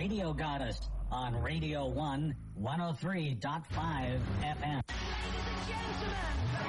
Radio Goddess on Radio 1, 103.5 FM. Ladies and gentlemen,